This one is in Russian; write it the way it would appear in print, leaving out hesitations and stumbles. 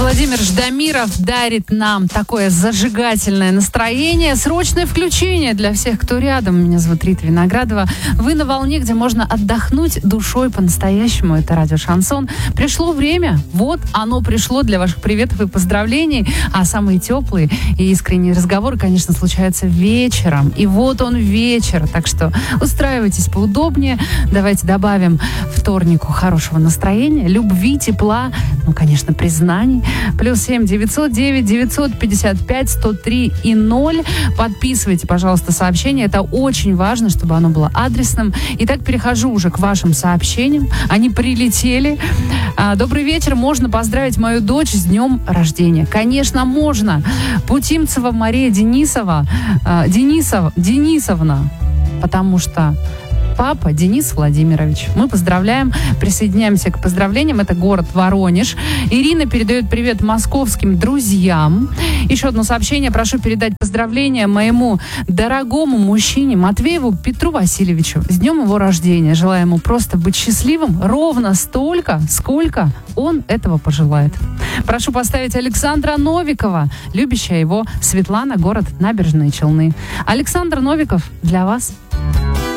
Владимир Ждамиров дарит нам такое зажигательное настроение. Срочное включение для всех, кто рядом. Меня зовут Рита Виноградова. Вы на волне, где можно отдохнуть душой по-настоящему. Это радио «Шансон». Пришло время. Вот оно пришло для ваших приветов и поздравлений. А самые теплые и искренние разговоры, конечно, случаются вечером. И вот он вечер. Так что устраивайтесь поудобнее. Давайте добавим вторнику хорошего настроения, любви, тепла, ну, конечно, признаний. +7 909 955 103 и 0. Подписывайте, пожалуйста, сообщение. Это очень важно, чтобы оно было адресным. Итак, перехожу уже к вашим сообщениям. Они прилетели. Добрый вечер. Можно поздравить мою дочь с днем рождения? Конечно, можно. Путимцева Мария Денисовна. Потому что папа Денис Владимирович. Мы поздравляем, присоединяемся к поздравлениям. Это город Воронеж. Ирина передает привет московским друзьям. Еще одно сообщение. Прошу передать поздравления моему дорогому мужчине Матвееву Петру Васильевичу с днем его рождения. Желаю ему просто быть счастливым ровно столько, сколько он этого пожелает. Прошу поставить Александра Новикова, любящая его Светлана, город Набережные Челны. Александр Новиков, для вас.